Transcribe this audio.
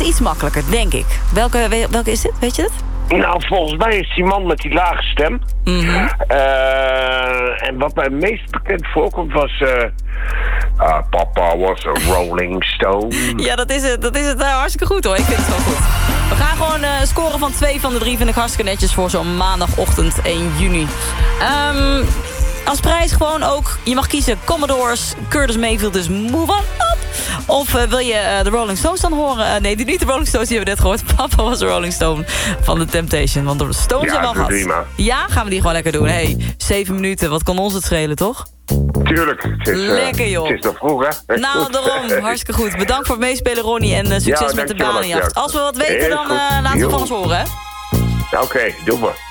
iets makkelijker, denk ik. Welke is dit? Weet je het? Nou, volgens mij is die man met die lage stem. En wat mij meest bekend voorkomt was... Papa was a Rolling Stone. Ja, dat is het hartstikke goed hoor. Ik vind het wel goed. We gaan gewoon scoren van 2 van de 3. Vind ik hartstikke netjes voor zo'n maandagochtend 1 juni. Als prijs gewoon ook, je mag kiezen Commodores, Curtis Mayfield, dus Move On Up. Of wil je de Rolling Stones dan horen? Nee, niet de Rolling Stones, die hebben we net gehoord. Papa was de Rolling Stone van The Temptation. Want de Stones hebben we al gehad. Prima. Ja, gaan we die gewoon lekker doen. Hey, 7 minuten, wat kan ons het schelen, toch? Tuurlijk. Lekker, joh. Het is nog vroeg, hè? Nou, daarom. Hartstikke goed. Bedankt voor het meespelen, Ronnie. En succes met de banenjacht. Als we wat weten, dan laten we van ons horen, hè? Oké, doen we.